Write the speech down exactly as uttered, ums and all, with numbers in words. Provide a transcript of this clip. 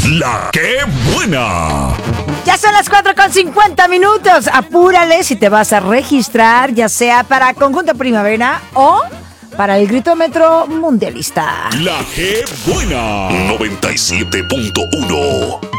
La que buena. Ya son las cuatro con cincuenta minutos. Apúrale si te vas a registrar, ya sea para Conjunto Primavera o para el Gritómetro Mundialista. La que buena. noventa y siete punto uno.